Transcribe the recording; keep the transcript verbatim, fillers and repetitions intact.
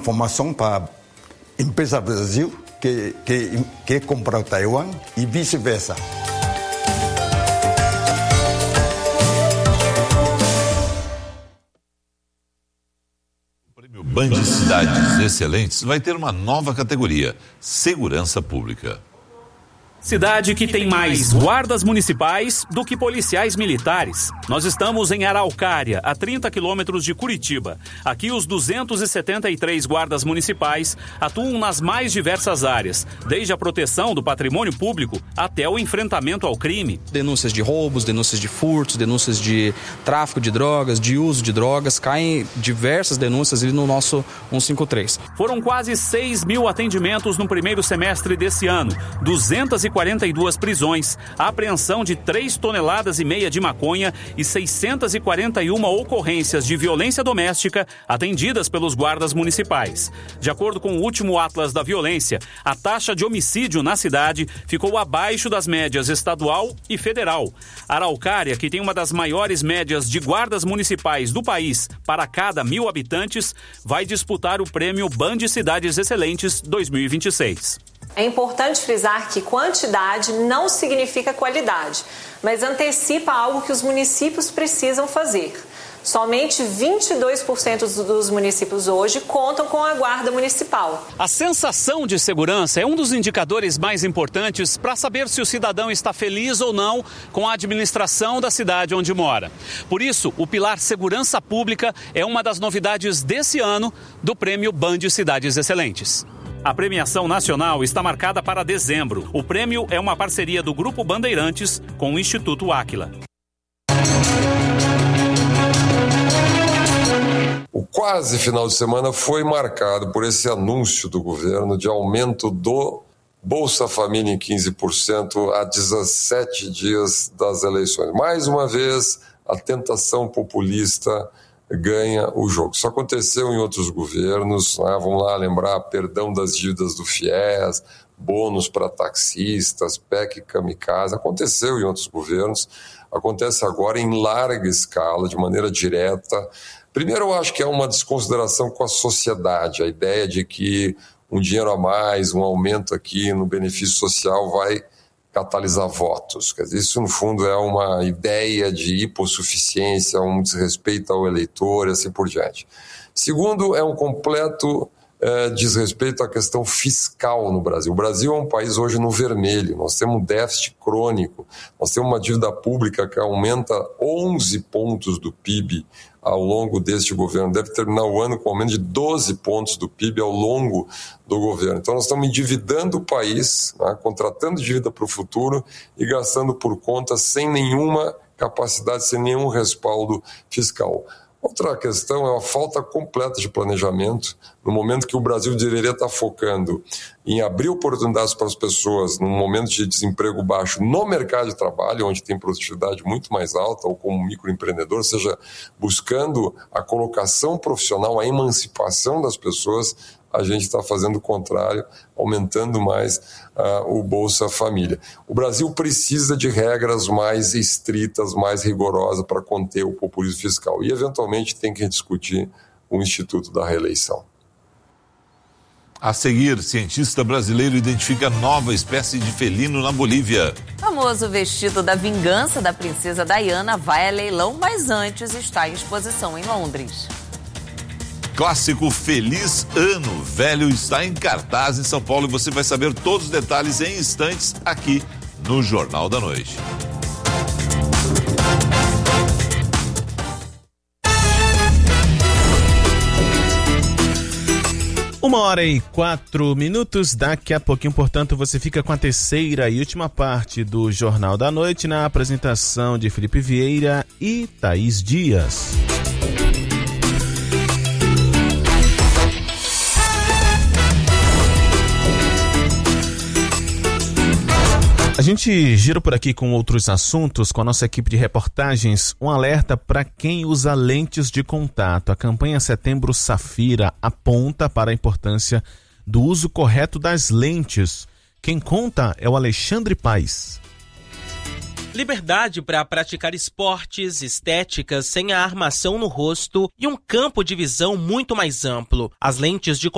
informação para a empresa Brasil que que quer comprar Taiwan e vice-versa. O Prêmio Band Cidades Excelentes vai ter uma nova categoria: Segurança Pública. Cidade que tem mais guardas municipais do que policiais militares. Nós estamos em Araucária, a trinta quilômetros de Curitiba. Aqui os duzentos e setenta e três guardas municipais atuam nas mais diversas áreas, desde a proteção do patrimônio público até o enfrentamento ao crime. Denúncias de roubos, denúncias de furtos, denúncias de tráfico de drogas, de uso de drogas, caem diversas denúncias ali no nosso cento e cinquenta e três. Foram quase seis mil atendimentos no primeiro semestre desse ano, duzentas e quarenta e duas prisões, a apreensão de três toneladas e meia de maconha e seiscentas e quarenta e uma ocorrências de violência doméstica atendidas pelos guardas municipais. De acordo com o último Atlas da Violência, a taxa de homicídio na cidade ficou abaixo das médias estadual e federal. Araucária, que tem uma das maiores médias de guardas municipais do país para cada mil habitantes, vai disputar o prêmio Band Cidades Excelentes dois mil e vinte e seis. É importante frisar que quantidade não significa qualidade, mas antecipa algo que os municípios precisam fazer. Somente vinte e dois por cento dos municípios hoje contam com a guarda municipal. A sensação de segurança é um dos indicadores mais importantes para saber se o cidadão está feliz ou não com a administração da cidade onde mora. Por isso, o pilar Segurança Pública é uma das novidades desse ano do Prêmio Band Cidades Excelentes. A premiação nacional está marcada para dezembro. O prêmio é uma parceria do Grupo Bandeirantes com o Instituto Áquila. O quase final de semana foi marcado por esse anúncio do governo de aumento do Bolsa Família em quinze por cento a dezessete dias das eleições. Mais uma vez, a tentação populista ganha o jogo. Isso aconteceu em outros governos, né? Vamos lá lembrar, perdão das dívidas do FIES, bônus para taxistas, P E C kamikaze, aconteceu em outros governos, acontece agora em larga escala, de maneira direta. Primeiro, eu acho que é uma desconsideração com a sociedade, a ideia de que um dinheiro a mais, um aumento aqui no benefício social vai catalisar votos. Quer dizer, isso, no fundo, é uma ideia de hipossuficiência, um desrespeito ao eleitor e assim por diante. Segundo, é um completo é, desrespeito à questão fiscal no Brasil. O Brasil é um país hoje no vermelho, nós temos um déficit crônico, nós temos uma dívida pública que aumenta onze pontos do P I B ao longo deste governo, deve terminar o ano com aumento de doze pontos do P I B ao longo do governo. Então nós estamos endividando o país, né, contratando dívida para o futuro e gastando por conta sem nenhuma capacidade, sem nenhum respaldo fiscal. Outra questão é a falta completa de planejamento, no momento que o Brasil deveria estar focando em abrir oportunidades para as pessoas num momento de desemprego baixo no mercado de trabalho, onde tem produtividade muito mais alta, ou como microempreendedor, ou seja, buscando a colocação profissional, a emancipação das pessoas. A gente está fazendo o contrário, aumentando mais uh, o Bolsa Família. O Brasil precisa de regras mais estritas, mais rigorosas para conter o populismo fiscal. E, eventualmente, tem que discutir o Instituto da Reeleição. A seguir, cientista brasileiro identifica nova espécie de felino na Bolívia. O famoso vestido da vingança da princesa Diana vai a leilão, mas antes está em exposição em Londres. Clássico Feliz Ano Velho está em cartaz em São Paulo e você vai saber todos os detalhes em instantes aqui no Jornal da Noite. Uma hora e quatro minutos, daqui a pouquinho, portanto, você fica com a terceira e última parte do Jornal da Noite na apresentação de Felipe Vieira e Thaís Dias. A gente gira por aqui com outros assuntos, com a nossa equipe de reportagens, um alerta para quem usa lentes de contato. A campanha Setembro Safira aponta para a importância do uso correto das lentes. Quem conta é o Alexandre Paes. Liberdade para praticar esportes, estéticas sem a armação no rosto e um campo de visão muito mais amplo. As lentes de